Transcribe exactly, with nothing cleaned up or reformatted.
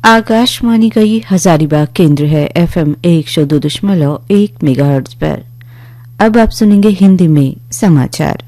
आकाशवाणी का ये हजारीबाग केंद्र है एफएम एक सौ दो दशमलव एक मेगाहर्ट्ज पर। अब आप सुनेंगे हिंदी में समाचार।